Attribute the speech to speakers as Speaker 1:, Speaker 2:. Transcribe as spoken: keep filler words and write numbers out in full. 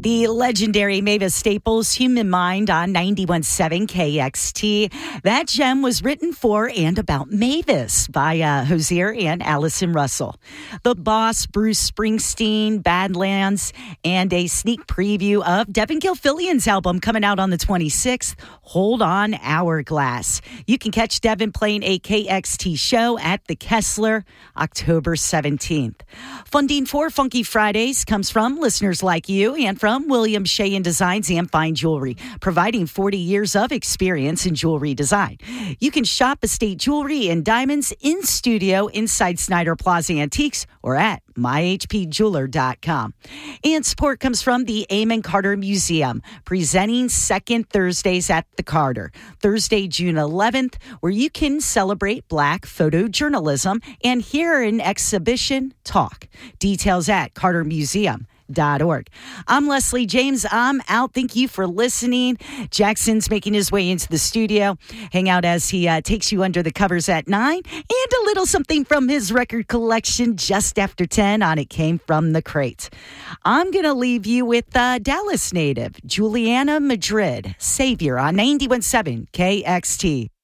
Speaker 1: The legendary Mavis Staples' Human Mind on ninety-one point seven K X T. That gem was written for and about Mavis by uh, Hozier and Allison Russell. The Boss, Bruce Springsteen, Badlands, and a sneak preview of Devin Gilfillian's album coming out on the twenty-sixth, Hold On Hourglass. You can catch Devin playing a K X T show at the Kessler October seventeenth. Funding for Funky Fridays comes from listeners like you and from William Shea Designs and Fine Jewelry, providing forty years of experience in jewelry design. You can shop Estate Jewelry and Diamonds in studio inside Snyder Plaza Antiques or at my h p jeweler dot com. And support comes from the Amon Carter Museum, presenting Second Thursdays at the Carter, Thursday, June eleventh, where you can celebrate Black photojournalism and hear an exhibition talk. Details at carter museum dot org. I'm Leslie James. I'm out. Thank you for listening. Jackson's making his way into the studio. Hang out as he uh, takes you under the covers at nine, and a little something from his record collection just after ten on It Came From the Crate. I'm going to leave you with uh, Dallas native Juliana Madrid, Savior on ninety-one point seven K X T.